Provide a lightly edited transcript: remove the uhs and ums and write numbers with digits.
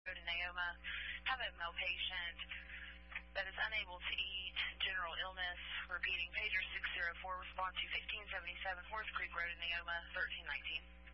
in Neoma. Have a male patient that is unable to eat, general illness, repeating pager 604, respond to 1577 Horse Creek Road in Neoma, 1319.